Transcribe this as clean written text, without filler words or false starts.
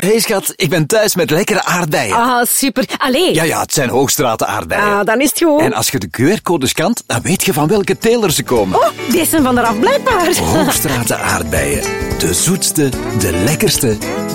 Hey schat, ik ben thuis met lekkere aardbeien. Ah, super. Allee. Ja, het zijn Hoogstraten aardbeien. Ah, dan is het goed. En als je de QR-code scant, dan weet je van welke teler ze komen. Oh, deze zijn van eraf blijkbaar. Hoogstraten aardbeien. De zoetste, de lekkerste